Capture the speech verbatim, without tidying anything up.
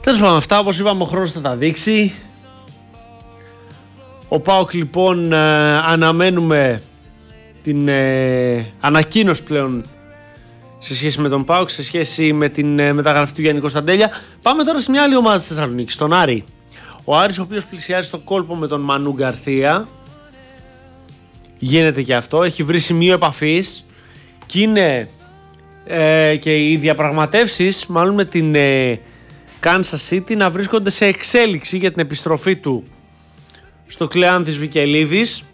Τέλος πάντων, αυτά όπως είπαμε ο χρόνος θα τα δείξει. Ο ΠΑΟΚ λοιπόν ε, αναμένουμε την ε, ανακοίνωση πλέον σε σχέση με τον ΠΑΟΚ, σε σχέση με την ε, μεταγραφή του Γιάννη Κωνσταντέλια. Πάμε τώρα σε μια άλλη ομάδα της Θεσσαλονίκης, τον Άρη. Ο Άρης, ο οποίος πλησιάζει στο κόλπο με τον Μανού Γκαρθία, γίνεται και αυτό, έχει βρει σημείο επαφής και είναι ε, και οι διαπραγματεύσεις μάλλον με την ε, Kansas City να βρίσκονται σε εξέλιξη για την επιστροφή του στο Κλεάνθης Βικελίδης.